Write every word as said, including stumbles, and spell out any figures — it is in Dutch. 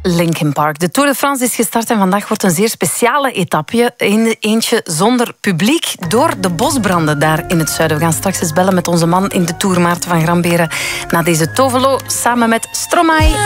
Linkin Park. De Tour de France is gestart en vandaag wordt een zeer speciale etappe. Eentje zonder publiek door de bosbranden daar in het zuiden. We gaan straks eens bellen met onze man in de Tour, Maarten van Gramberen, na deze tovelo samen met Stromae.